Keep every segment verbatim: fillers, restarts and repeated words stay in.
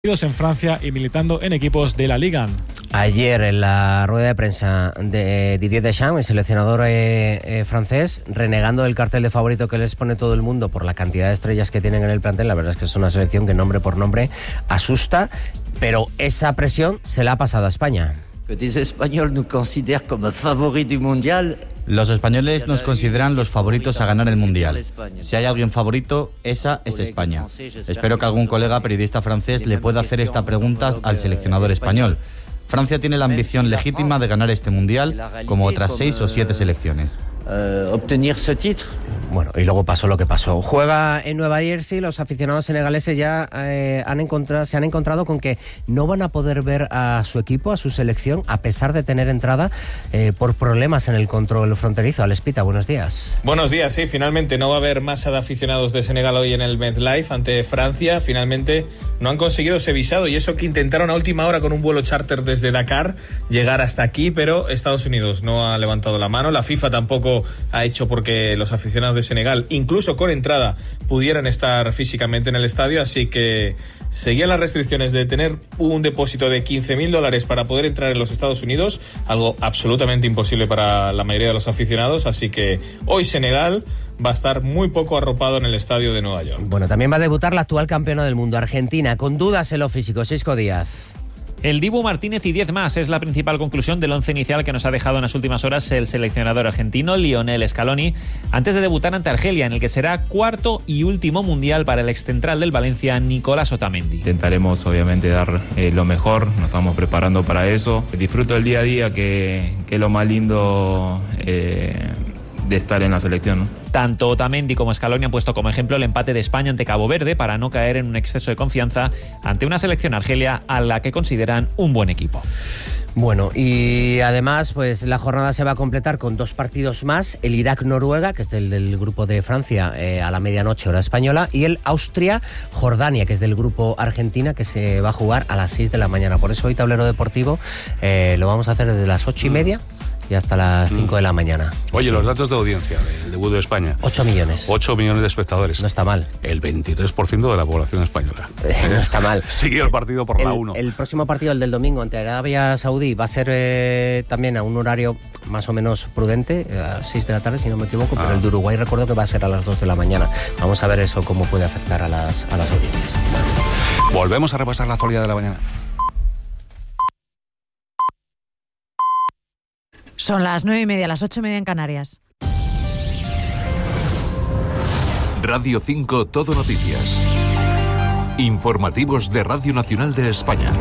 en Francia y militando en equipos de la Liga. Ayer en la rueda de prensa de Didier Deschamps, el seleccionador eh, eh, francés, renegando del cartel de favorito que les pone todo el mundo por la cantidad de estrellas que tienen en el plantel. La verdad es que es una selección que nombre por nombre asusta, pero esa presión se la ha pasado a España. Que des Espagnols nous considèrent comme favoris du mondial. Los españoles nos consideran los favoritos a ganar el Mundial. Si hay alguien favorito, esa es España. Espero que algún colega periodista francés le pueda hacer esta pregunta al seleccionador español. Francia tiene la ambición legítima de ganar este Mundial, como otras seis o siete selecciones. Uh, obtener ese título. Bueno, y luego pasó lo que pasó. Juega en Nueva Jersey, los aficionados senegaleses ya eh, han encontrado, se han encontrado con que no van a poder ver a su equipo, a su selección, a pesar de tener entrada eh, por problemas en el control fronterizo. Alespita, buenos días. Buenos días, sí, finalmente no va a haber masa de aficionados de Senegal hoy en el MetLife ante Francia. Finalmente no han conseguido ese visado, y eso que intentaron a última hora con un vuelo charter desde Dakar llegar hasta aquí, pero Estados Unidos no ha levantado la mano. La FIFA tampoco ha hecho porque los aficionados de Senegal, incluso con entrada, pudieran estar físicamente en el estadio, así que seguían las restricciones de tener un depósito de quince mil dólares para poder entrar en los Estados Unidos, algo absolutamente imposible para la mayoría de los aficionados, así que hoy Senegal va a estar muy poco arropado en el estadio de Nueva York. Bueno, también va a debutar la actual campeona del mundo, Argentina, con dudas en lo físico. Sisco Díaz. El Dibu Martínez y diez más es la principal conclusión del once inicial que nos ha dejado en las últimas horas el seleccionador argentino Lionel Scaloni antes de debutar ante Argelia, en el que será cuarto y último mundial para el excentral del Valencia, Nicolás Otamendi. Intentaremos obviamente dar eh, lo mejor, nos estamos preparando para eso. Disfruto el día a día, que, que es lo más lindo eh, de estar en la selección, ¿no? Tanto Otamendi como Scaloni han puesto como ejemplo el empate de España ante Cabo Verde para no caer en un exceso de confianza ante una selección argelia a la que consideran un buen equipo. Bueno, y además pues la jornada se va a completar con dos partidos más: el Irak-Noruega, que es del, del grupo de Francia, eh, a la medianoche hora española, y el Austria-Jordania, que es del grupo Argentina, que se va a jugar a las seis de la mañana. Por eso hoy Tablero Deportivo eh, lo vamos a hacer desde las ocho y media y hasta las cinco de la mañana. Oye, los datos de audiencia del debut de España. ocho millones. ocho millones de espectadores. No está mal. El veintitrés por ciento de la población española. No está mal. Sigue el partido por el, la uno. El próximo partido, el del domingo, ante Arabia Saudí, va a ser eh, también a un horario más o menos prudente, a las seis de la tarde, si no me equivoco, ah. pero el de Uruguay recuerdo que va a ser a las dos de la mañana. Vamos a ver eso, cómo puede afectar a las, a las audiencias. Volvemos a repasar la actualidad de la mañana. Son las nueve y media, las ocho y media en Canarias. Radio cinco Todo Noticias. Informativos de Radio Nacional de España.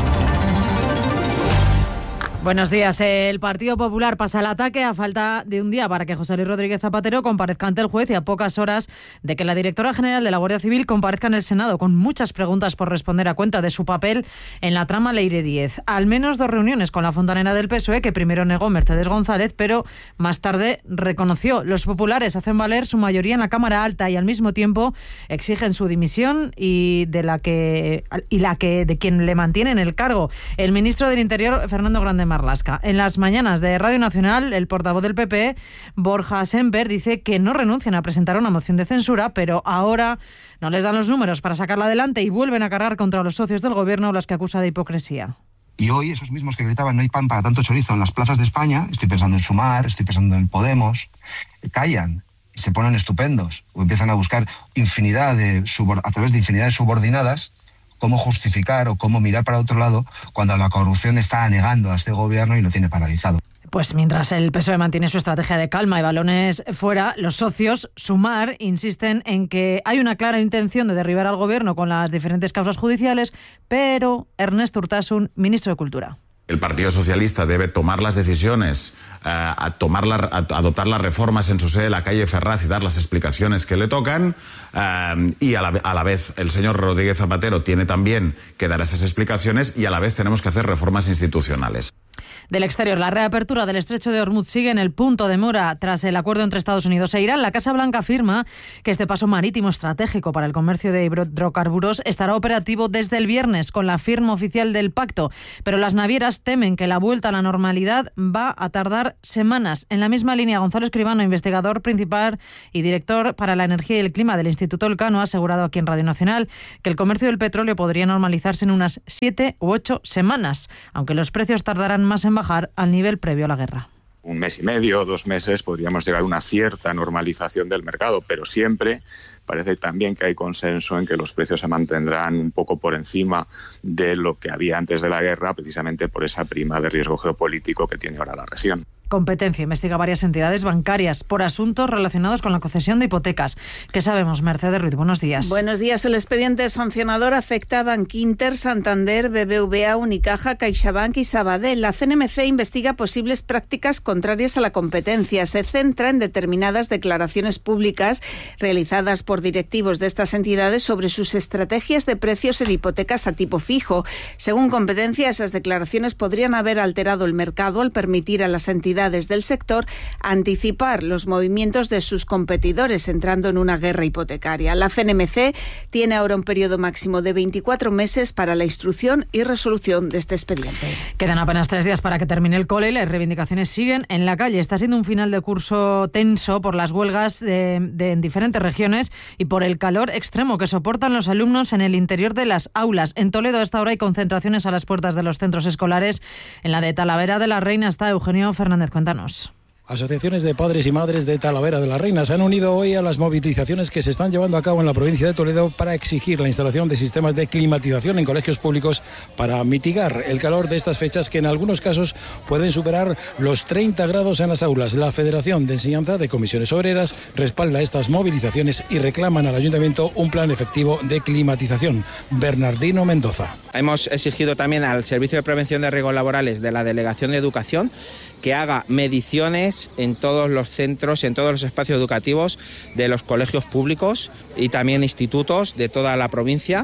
Buenos días. El Partido Popular pasa al ataque a falta de un día para que José Luis Rodríguez Zapatero comparezca ante el juez y a pocas horas de que la directora general de la Guardia Civil comparezca en el Senado, con muchas preguntas por responder a cuenta de su papel en la trama Leire diez. Al menos dos reuniones con la fontanera del P S O E, que primero negó Mercedes González, pero más tarde reconoció. Los populares hacen valer su mayoría en la Cámara Alta y al mismo tiempo exigen su dimisión y de la que y la que de quien le mantiene en el cargo, el ministro del Interior, Fernando Grande Marlaska. En las mañanas de Radio Nacional, el portavoz del P P, Borja Semper, dice que no renuncian a presentar una moción de censura, pero ahora no les dan los números para sacarla adelante y vuelven a cargar contra los socios del gobierno, los que acusa de hipocresía. Y hoy esos mismos que gritaban no hay pan para tanto chorizo en las plazas de España, estoy pensando en Sumar, estoy pensando en Podemos, callan y se ponen estupendos o empiezan a buscar infinidad de a través de infinidad de subordinadas cómo justificar o cómo mirar para otro lado cuando la corrupción está anegando a este gobierno y lo tiene paralizado. Pues mientras el P S O E mantiene su estrategia de calma y balones fuera, los socios, Sumar, insisten en que hay una clara intención de derribar al gobierno con las diferentes causas judiciales, pero Ernest Urtasun, ministro de Cultura. El Partido Socialista debe tomar las decisiones, eh, a tomar la, a adoptar las reformas en su sede de la calle Ferraz y dar las explicaciones que le tocan, eh, y a la, a la vez el señor Rodríguez Zapatero tiene también que dar esas explicaciones y a la vez tenemos que hacer reformas institucionales. Del exterior, la reapertura del estrecho de Hormuz sigue en el punto de mora tras el acuerdo entre Estados Unidos e Irán. La Casa Blanca afirma que este paso marítimo estratégico para el comercio de hidrocarburos estará operativo desde el viernes con la firma oficial del pacto, pero las navieras temen que la vuelta a la normalidad va a tardar semanas. En la misma línea, Gonzalo Escribano, investigador principal y director para la energía y el clima del Instituto Elcano, ha asegurado aquí en Radio Nacional que el comercio del petróleo podría normalizarse en unas siete u ocho semanas, aunque los precios tardarán más en bajar al nivel previo a la guerra. Un mes y medio o dos meses podríamos llegar a una cierta normalización del mercado, pero siempre parece también que hay consenso en que los precios se mantendrán un poco por encima de lo que había antes de la guerra, precisamente por esa prima de riesgo geopolítico que tiene ahora la región. Competencia investiga varias entidades bancarias por asuntos relacionados con la concesión de hipotecas. ¿Qué sabemos, Mercedes Ruiz? Buenos días. Buenos días. El expediente sancionador afecta a Bankinter, Santander, B B V A, Unicaja, CaixaBank y Sabadell. La C N M C investiga posibles prácticas contrarias a la competencia. Se centra en determinadas declaraciones públicas realizadas por directivos de estas entidades sobre sus estrategias de precios en hipotecas a tipo fijo. Según competencia, esas declaraciones podrían haber alterado el mercado al permitir a las entidades del sector anticipar los movimientos de sus competidores, entrando en una guerra hipotecaria. La C N M C tiene ahora un periodo máximo de veinticuatro meses para la instrucción y resolución de este expediente. Quedan apenas tres días para que termine el cole y las reivindicaciones siguen en la calle. Está siendo un final de curso tenso por las huelgas de, de, en diferentes regiones y por el calor extremo que soportan los alumnos en el interior de las aulas. En Toledo a esta hora hay concentraciones a las puertas de los centros escolares. En la de Talavera de la Reina está Eugenio Fernández. Cuéntanos. Asociaciones de padres y madres de Talavera de la Reina se han unido hoy a las movilizaciones que se están llevando a cabo en la provincia de Toledo para exigir la instalación de sistemas de climatización en colegios públicos para mitigar el calor de estas fechas que en algunos casos pueden superar los treinta grados en las aulas. La Federación de Enseñanza de Comisiones Obreras respalda estas movilizaciones y reclaman al Ayuntamiento un plan efectivo de climatización. Bernardino Mendoza. Hemos exigido también al Servicio de Prevención de Riesgos Laborales de la Delegación de Educación que haga mediciones en todos los centros, en todos los espacios educativos de los colegios públicos y también institutos de toda la provincia.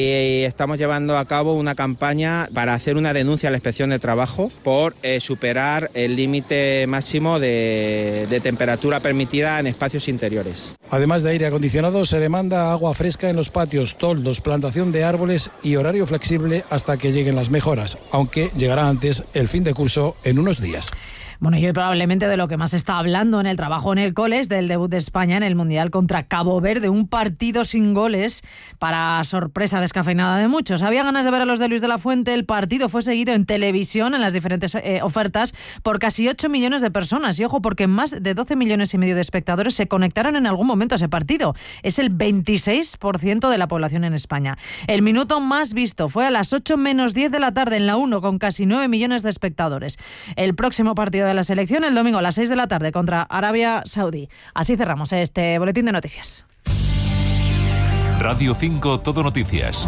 Y estamos llevando a cabo una campaña para hacer una denuncia a la Inspección de Trabajo por eh, superar el límite máximo de, de temperatura permitida en espacios interiores. Además de aire acondicionado, se demanda agua fresca en los patios, toldos, plantación de árboles y horario flexible hasta que lleguen las mejoras, aunque llegará antes el fin de curso en unos días. Bueno, y hoy probablemente de lo que más se está hablando en el trabajo en el cole es del debut de España en el Mundial contra Cabo Verde, un partido sin goles para sorpresa descafeinada de muchos. Había ganas de ver a los de Luis de la Fuente. El partido fue seguido en televisión, en las diferentes eh, ofertas, por casi ocho millones de personas. Y ojo, porque más de doce millones y medio de espectadores se conectaron en algún momento a ese partido. Es el veintiséis por ciento de la población en España. El minuto más visto fue a las ocho menos diez de la tarde en la uno, con casi nueve millones de espectadores. El próximo partido de la selección el domingo a las seis de la tarde contra Arabia Saudí. Así cerramos este boletín de noticias. Radio cinco Todo Noticias.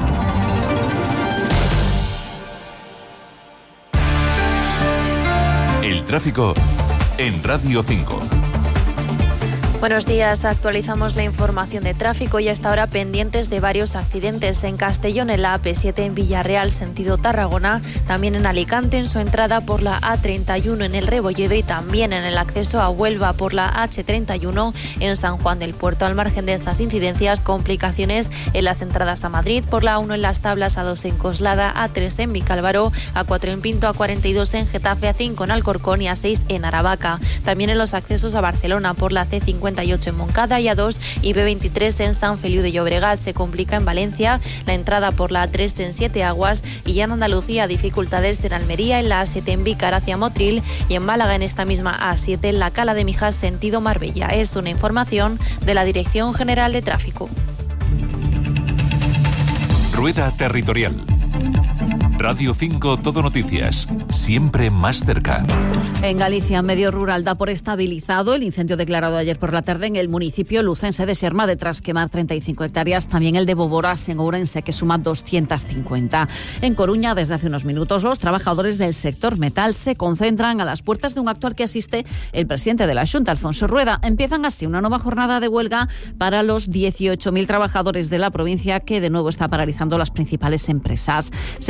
El tráfico en Radio cinco. Buenos días, actualizamos la información de tráfico y hasta ahora pendientes de varios accidentes en Castellón, en la A P siete, en Villarreal, sentido Tarragona, también en Alicante, en su entrada por la A treinta y uno en el Rebolledo y también en el acceso a Huelva por la H treinta y uno en San Juan del Puerto. Al margen de estas incidencias, complicaciones en las entradas a Madrid, por la uno en Las Tablas, A dos en Coslada, A tres en Vicálvaro, A cuatro en Pinto, A cuarenta y dos en Getafe, A cinco en Alcorcón y A seis en Aravaca. También en los accesos a Barcelona por la C cincuenta y ocho en Moncada y A dos y B veintitrés en San Feliu de Llobregat. Se complica en Valencia la entrada por la A tres en Siete Aguas y ya en Andalucía dificultades en Almería, en la A siete en Vícar hacia Motril y en Málaga en esta misma A siete en la Cala de Mijas sentido Marbella. Es una información de la Dirección General de Tráfico. Rueda Territorial. Radio cinco Todo Noticias, siempre más cerca. En Galicia, medio rural da por estabilizado el incendio declarado ayer por la tarde en el municipio lucense de Sermade tras quemar treinta y cinco hectáreas. También el de Boborás en Ourense, que suma doscientas cincuenta. En Coruña, desde hace unos minutos, los trabajadores del sector metal se concentran a las puertas de un acto al que asiste el presidente de la Xunta, Alfonso Rueda. Empiezan así una nueva jornada de huelga para los dieciocho mil trabajadores de la provincia, que de nuevo está paralizando las principales empresas. Se están retirando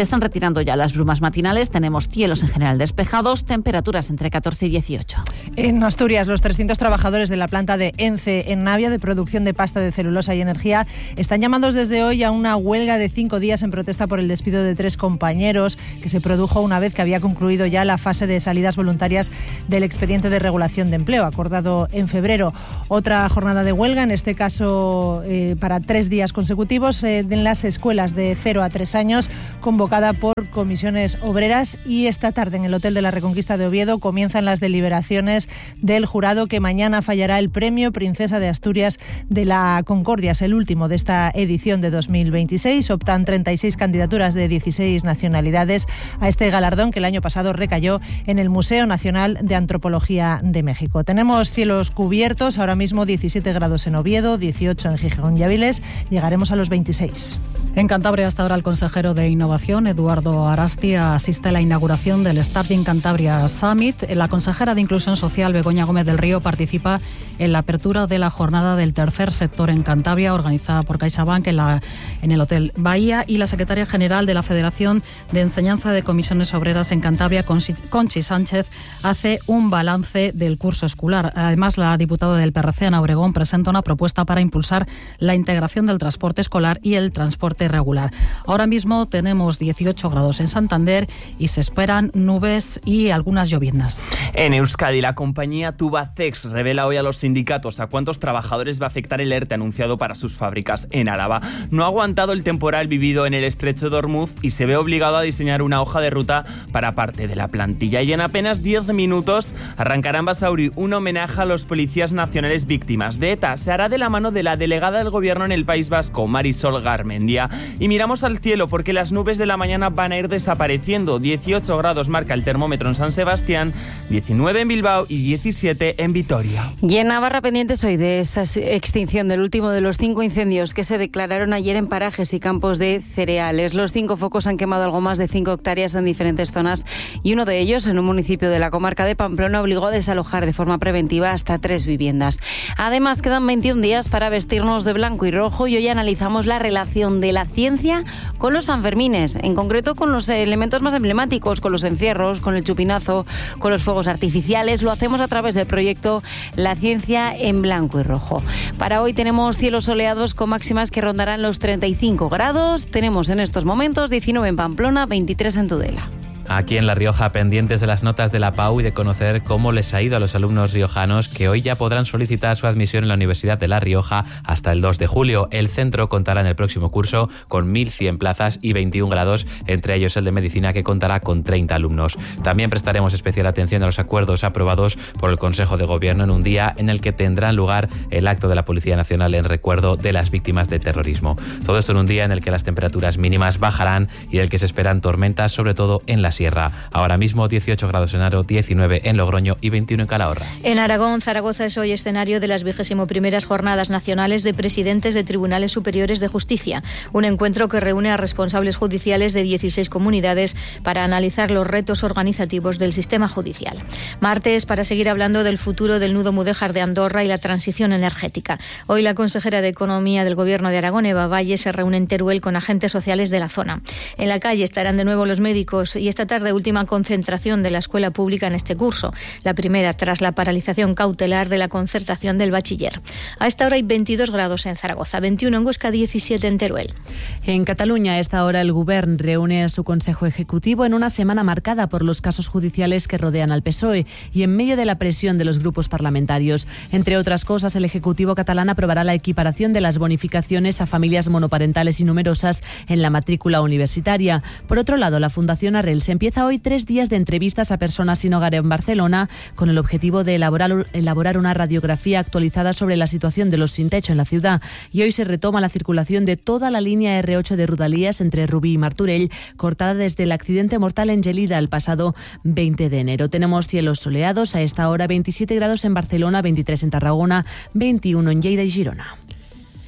retirando ya las brumas matinales. Tenemos cielos en general despejados, temperaturas entre catorce y dieciocho. En Asturias, los trescientos trabajadores de la planta de ENCE en Navia, de producción de pasta de celulosa y energía, están llamados desde hoy a una huelga de cinco días en protesta por el despido de tres compañeros que se produjo una vez que había concluido ya la fase de salidas voluntarias del expediente de regulación de empleo, acordado en febrero. Otra jornada de huelga, en este caso eh, para tres días consecutivos, eh, en las escuelas de cero a tres años, convocada por comisiones obreras, y esta tarde en el Hotel de la Reconquista de Oviedo comienzan las deliberaciones del jurado que mañana fallará el premio Princesa de Asturias de la Concordia. Es el último de esta edición de dos mil veintiséis. Optan treinta y seis candidaturas de dieciséis nacionalidades a este galardón que el año pasado recayó en el Museo Nacional de Antropología de México. Tenemos cielos cubiertos, ahora mismo diecisiete grados en Oviedo, dieciocho en Gijón y Áviles, llegaremos a los veintiséis. En Cantabria, hasta ahora el consejero de Innovación, Eduardo Arastia, asiste a la inauguración del Starting Cantabria Summit. La consejera de Inclusión Social, Begoña Gómez del Río, participa en la apertura de la jornada del tercer sector en Cantabria, organizada por CaixaBank en, la, en el Hotel Bahía, y la secretaria general de la Federación de Enseñanza de Comisiones Obreras en Cantabria, Conchi, Conchi Sánchez, hace un balance del curso escolar. Además, la diputada del P R C, Ana Obregón, presenta una propuesta para impulsar la integración del transporte escolar y el transporte regular. Ahora mismo tenemos dieciocho grados en Santander y se esperan nubes y algunas lloviendas. En Euskadi, la compañía Tubacex revela hoy a los sindicatos a cuántos trabajadores va a afectar el ERTE anunciado para sus fábricas en Álava. No ha aguantado el temporal vivido en el estrecho de Ormuz y se ve obligado a diseñar una hoja de ruta para parte de la plantilla. Y en apenas diez minutos arrancará en Basauri un homenaje a los policías nacionales víctimas de ETA. Se hará de la mano de la delegada del gobierno en el País Vasco, Marisol Garmendia. Y miramos al cielo porque las nubes de la mañana van a ir desapareciendo. dieciocho grados marca el termómetro en San Sebastián, diecinueve en Bilbao y diecisiete en Vitoria. Y en Navarra, pendientes hoy de esa extinción del último de los cinco incendios que se declararon ayer en parajes y campos de cereales. Los cinco focos han quemado algo más de cinco hectáreas en diferentes zonas y uno de ellos, en un municipio de la comarca de Pamplona, obligó a desalojar de forma preventiva hasta tres viviendas. Además, quedan veintiún días para vestirnos de blanco y rojo y hoy analizamos la relación de la ciencia con los Sanfermines, en concreto con los elementos más emblemáticos, con los encierros, con el chupinazo, con los fuegos artificiales. Lo hacemos a través del proyecto La Ciencia en Blanco y Rojo. Para hoy tenemos cielos soleados con máximas que rondarán los treinta y cinco grados. Tenemos en estos momentos diecinueve en Pamplona, veintitrés en Tudela. Aquí en La Rioja, pendientes de las notas de la P A U y de conocer cómo les ha ido a los alumnos riojanos, que hoy ya podrán solicitar su admisión en la Universidad de La Rioja hasta el dos de julio. El centro contará en el próximo curso con mil cien plazas y veintiún grados, entre ellos el de Medicina, que contará con treinta alumnos. También prestaremos especial atención a los acuerdos aprobados por el Consejo de Gobierno en un día en el que tendrá lugar el acto de la Policía Nacional en recuerdo de las víctimas de terrorismo. Todo esto en un día en el que las temperaturas mínimas bajarán y en el que se esperan tormentas, sobre todo en la sierra. Ahora mismo dieciocho grados en Haro, diecinueve en Logroño y veintiuno en Calahorra. En Aragón, Zaragoza es hoy escenario de las vigésimo primeras Jornadas Nacionales de Presidentes de Tribunales Superiores de Justicia, un encuentro que reúne a responsables judiciales de dieciséis comunidades para analizar los retos organizativos del sistema judicial. Martes, para seguir hablando del futuro del nudo mudéjar de Andorra y la transición energética. Hoy la consejera de Economía del Gobierno de Aragón, Eva Valle, se reúne en Teruel con agentes sociales de la zona. En la calle estarán de nuevo los médicos y esta tarde última concentración de la escuela pública en este curso, la primera tras la paralización cautelar de la concertación del bachiller. A esta hora hay veintidós grados en Zaragoza, veintiuno en Huesca, diecisiete en Teruel. En Cataluña, a esta hora el Govern reúne a su Consejo Ejecutivo en una semana marcada por los casos judiciales que rodean al P S O E y en medio de la presión de los grupos parlamentarios. Entre otras cosas, el Ejecutivo catalán aprobará la equiparación de las bonificaciones a familias monoparentales y numerosas en la matrícula universitaria. Por otro lado, la Fundación Arrel se empieza hoy tres días de entrevistas a personas sin hogar en Barcelona con el objetivo de elaborar, elaborar una radiografía actualizada sobre la situación de los sin techo en la ciudad. Y hoy se retoma la circulación de toda la línea erre ocho de Rodalies entre Rubí y Martorell, cortada desde el accidente mortal en Gelida el pasado veinte de enero. Tenemos cielos soleados, a esta hora veintisiete grados en Barcelona, veintitrés en Tarragona, veintiuno en Lleida y Girona.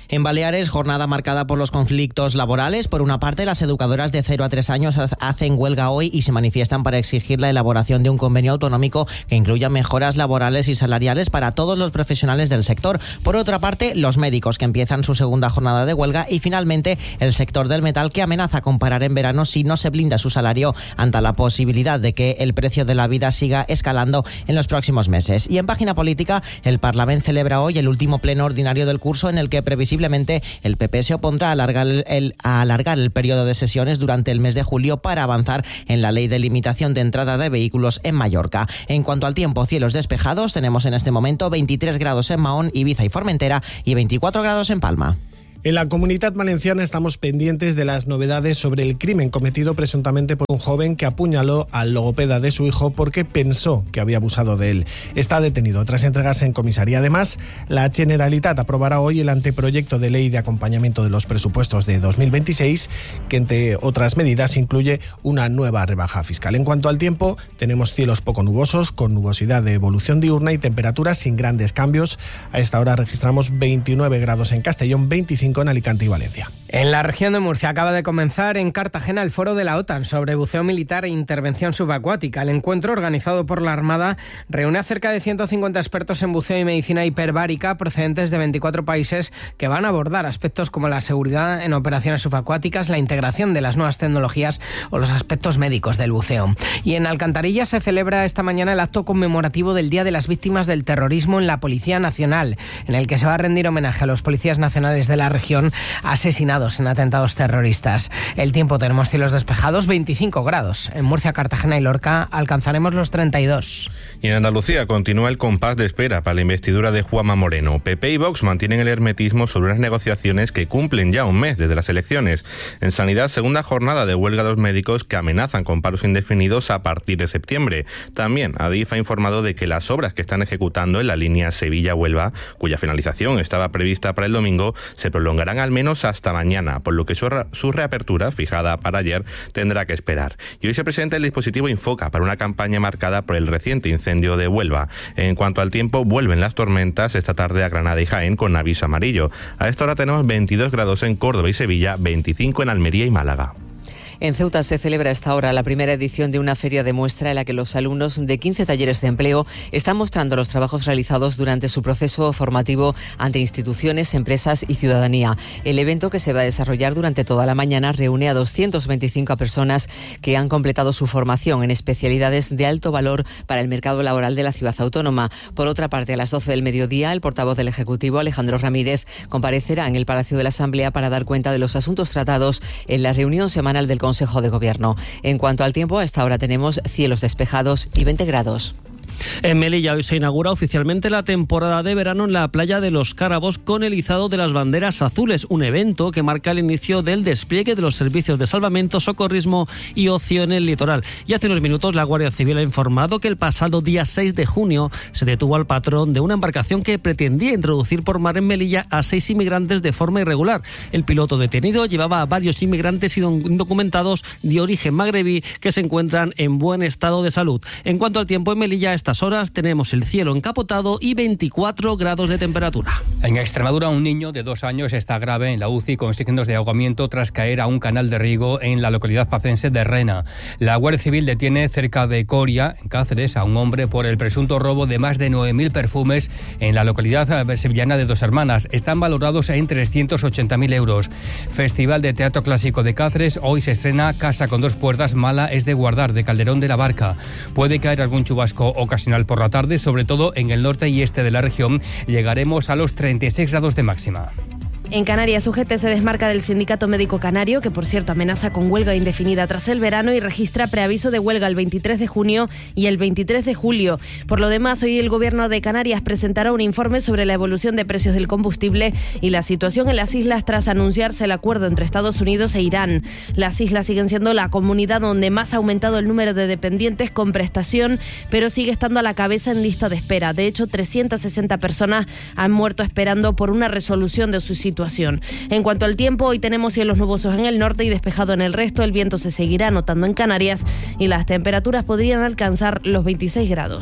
En Baleares, jornada marcada por los conflictos laborales. Por una parte, las educadoras de cero a tres años hacen huelga hoy y se manifiestan para exigir la elaboración de un convenio autonómico que incluya mejoras laborales y salariales para todos los profesionales del sector. Por otra parte, los médicos, que empiezan su segunda jornada de huelga. Y finalmente, el sector del metal, que amenaza con parar en verano si no se blinda su salario ante la posibilidad de que el precio de la vida siga escalando en los próximos meses. Y en página política, el Parlamento celebra hoy el último pleno ordinario del curso, en el que previsiblemente el P P se opondrá a alargar el, a alargar el periodo de sesiones durante el mes de julio para avanzar en la ley de limitación de entrada de vehículos en Mallorca. En cuanto al tiempo, cielos despejados, tenemos en este momento veintitrés grados en Mahón, Ibiza y Formentera y veinticuatro grados en Palma. En la Comunidad Valenciana estamos pendientes de las novedades sobre el crimen cometido presuntamente por un joven que apuñaló al logopeda de su hijo porque pensó que había abusado de él. Está detenido tras entregarse en comisaría. Además, la Generalitat aprobará hoy el anteproyecto de ley de acompañamiento de los presupuestos de dos mil veintiséis, que entre otras medidas incluye una nueva rebaja fiscal. En cuanto al tiempo, tenemos cielos poco nubosos, con nubosidad de evolución diurna y temperaturas sin grandes cambios. A esta hora registramos veintinueve grados en Castellón, veinticinco en Alicante y Valencia. En la región de Murcia acaba de comenzar en Cartagena el foro de la OTAN sobre buceo militar e intervención subacuática. El encuentro, organizado por la Armada, reúne a cerca de ciento cincuenta expertos en buceo y medicina hiperbárica procedentes de veinticuatro países, que van a abordar aspectos como la seguridad en operaciones subacuáticas, la integración de las nuevas tecnologías o los aspectos médicos del buceo. Y en Alcantarilla se celebra esta mañana el acto conmemorativo del Día de las Víctimas del Terrorismo en la Policía Nacional, en el que se va a rendir homenaje a los policías nacionales de la región asesinados en atentados terroristas. El tiempo, tenemos cielos despejados, veinticinco grados. En Murcia, Cartagena y Lorca alcanzaremos los treinta y dos. Y en Andalucía continúa el compás de espera para la investidura de Juanma Moreno. P P y Vox mantienen el hermetismo sobre unas negociaciones que cumplen ya un mes desde las elecciones. En Sanidad, segunda jornada de huelga de los médicos, que amenazan con paros indefinidos a partir de septiembre. También Adif ha informado de que las obras que están ejecutando en la línea Sevilla-Huelva, cuya finalización estaba prevista para el domingo, se prolongarán al menos hasta mañana, por lo que su, re- su reapertura, fijada para ayer, tendrá que esperar. Y hoy se presenta el dispositivo Infoca para una campaña marcada por el reciente incendio de Huelva. En cuanto al tiempo, vuelven las tormentas esta tarde a Granada y Jaén con aviso amarillo. A esta hora tenemos veintidós grados en Córdoba y Sevilla, veinticinco en Almería y Málaga. En Ceuta se celebra esta hora la primera edición de una feria de muestra en la que los alumnos de quince talleres de empleo están mostrando los trabajos realizados durante su proceso formativo ante instituciones, empresas y ciudadanía. El evento, que se va a desarrollar durante toda la mañana, reúne a doscientas veinticinco personas que han completado su formación en especialidades de alto valor para el mercado laboral de la ciudad autónoma. Por otra parte, a las doce del mediodía, el portavoz del Ejecutivo, Alejandro Ramírez, comparecerá en el Palacio de la Asamblea para dar cuenta de los asuntos tratados en la reunión semanal del Consejo de Gobierno. En cuanto al tiempo, a esta hora tenemos cielos despejados y veinte grados. En Melilla hoy se inaugura oficialmente la temporada de verano en la playa de Los Cárabos con el izado de las banderas azules, un evento que marca el inicio del despliegue de los servicios de salvamento, socorrismo y ocio en el litoral. Y hace unos minutos la Guardia Civil ha informado que el pasado día seis de junio se detuvo al patrón de una embarcación que pretendía introducir por mar en Melilla a seis inmigrantes de forma irregular. El piloto detenido llevaba a varios inmigrantes indocumentados de origen magrebí que se encuentran en buen estado de salud. En cuanto al tiempo, en Melilla a estas horas tenemos el cielo encapotado y veinticuatro grados de temperatura. En Extremadura, un niño de dos años está grave en la U C I con signos de ahogamiento tras caer a un canal de riego en la localidad pacense de Rena. La Guardia Civil detiene cerca de Coria, en Cáceres, a un hombre por el presunto robo de más de nueve mil perfumes en la localidad sevillana de Dos Hermanas. Están valorados en trescientos ochenta mil euros. Festival de Teatro Clásico de Cáceres. Hoy se estrena Casa con dos puertas, mala es de guardar, de Calderón de la Barca. Puede caer algún chubasco ocasional por la tarde, sobre todo en el norte y este de la región. Llegaremos a los treinta y seis grados de máxima. En Canarias, U G T se desmarca del Sindicato Médico Canario, que por cierto amenaza con huelga indefinida tras el verano y registra preaviso de huelga el veintitrés de junio y el veintitrés de julio. Por lo demás, hoy el Gobierno de Canarias presentará un informe sobre la evolución de precios del combustible y la situación en las islas tras anunciarse el acuerdo entre Estados Unidos e Irán. Las islas siguen siendo la comunidad donde más ha aumentado el número de dependientes con prestación, pero sigue estando a la cabeza en lista de espera. De hecho, trescientas sesenta personas han muerto esperando por una resolución de su situación. En cuanto al tiempo, hoy tenemos cielos nubosos en el norte y despejado en el resto. El viento se seguirá notando en Canarias y las temperaturas podrían alcanzar los veintiséis grados.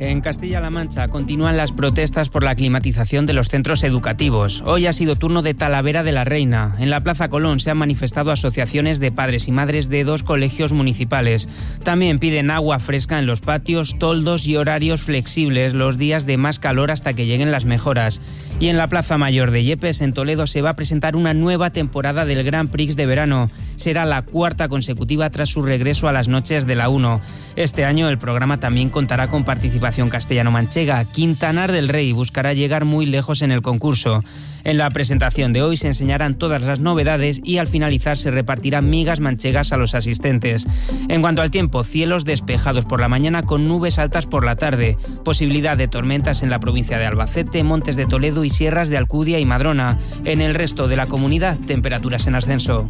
En Castilla-La Mancha continúan las protestas por la climatización de los centros educativos. Hoy ha sido turno de Talavera de la Reina. En la Plaza Colón se han manifestado asociaciones de padres y madres de dos colegios municipales. También piden agua fresca en los patios, toldos y horarios flexibles los días de más calor hasta que lleguen las mejoras. Y en la Plaza Mayor de Yepes, en Toledo, se va a presentar una nueva temporada del Grand Prix de verano. Será la cuarta consecutiva tras su regreso a las noches de la uno. Este año el programa también contará con participación castellano-manchega. Quintanar del Rey buscará llegar muy lejos en el concurso. En la presentación de hoy se enseñarán todas las novedades y al finalizar se repartirán migas manchegas a los asistentes. En cuanto al tiempo, cielos despejados por la mañana con nubes altas por la tarde. Posibilidad de tormentas en la provincia de Albacete, Montes de Toledo y sierras de Alcudia y Madrona. En el resto de la comunidad, temperaturas en ascenso.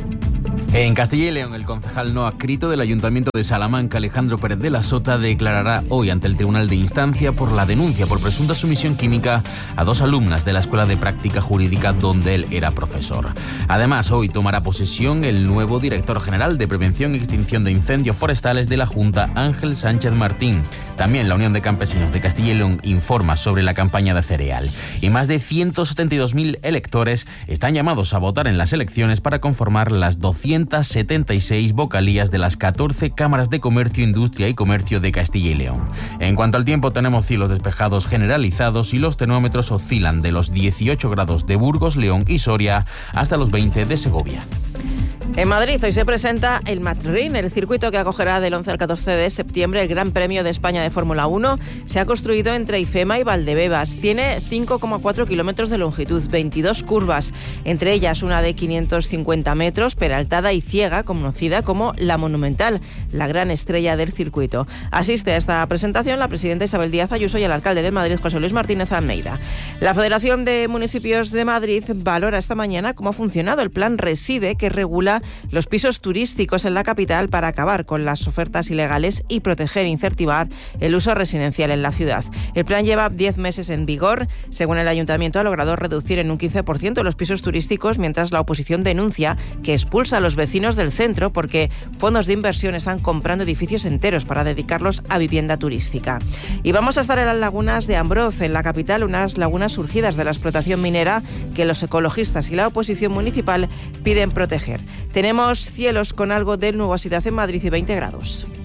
En Castilla y León, el concejal no adscrito del Ayuntamiento de Salamanca, Alejandro Pérez de la Sota, declarará hoy ante el Tribunal de Instancia por la denuncia por presunta sumisión química a dos alumnas de la Escuela de Práctica Jurídica donde él era profesor. Además, hoy tomará posesión el nuevo director general de Prevención y Extinción de Incendios Forestales de la Junta, Ángel Sánchez Martín. También la Unión de Campesinos de Castilla y León informa sobre la campaña de cereal. Y más de ciento setenta y dos mil electores están llamados a votar en las elecciones para conformar las doscientas setenta y seis vocalías de las catorce cámaras de comercio, industria y comercio de Castilla y León. En cuanto al tiempo, tenemos cielos despejados generalizados y los termómetros oscilan de los dieciocho grados de Burgos, León y Soria hasta los veinte de Segovia. En Madrid hoy se presenta el Madrid, el circuito que acogerá del once al catorce de septiembre el Gran Premio de España de Fórmula uno. Se ha construido entre Ifema y Valdebebas. Tiene cinco coma cuatro kilómetros de longitud, veintidós curvas, entre ellas una de quinientos cincuenta metros, peraltada y ciega, conocida como La Monumental, la gran estrella del circuito. Asiste a esta presentación la presidenta Isabel Díaz Ayuso y el alcalde de Madrid, José Luis Martínez Almeida. La Federación de Municipios de Madrid valora esta mañana cómo ha funcionado el plan Reside, que regula los pisos turísticos en la capital para acabar con las ofertas ilegales y proteger e incentivar el uso residencial en la ciudad. El plan lleva diez meses en vigor. Según el ayuntamiento, ha logrado reducir en un quince por ciento los pisos turísticos, mientras la oposición denuncia que expulsa a los vecinos del centro porque fondos de inversión están comprando edificios enteros para dedicarlos a vivienda turística. Y vamos a estar en las lagunas de Ambroz, en la capital, unas lagunas surgidas de la explotación minera que los ecologistas y la oposición municipal piden proteger. Tenemos cielos con algo de nubosidad en Madrid y veinte grados.